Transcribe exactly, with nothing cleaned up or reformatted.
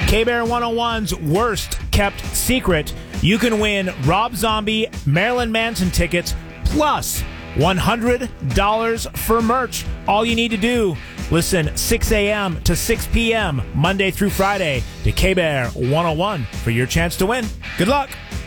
K-Bear one oh one's worst kept secret. You can win Rob Zombie, Marilyn Manson tickets, plus one hundred dollars for merch. All you need to do, listen six a.m. to six p.m. Monday through Friday to K-Bear one oh one for your chance to win. Good luck.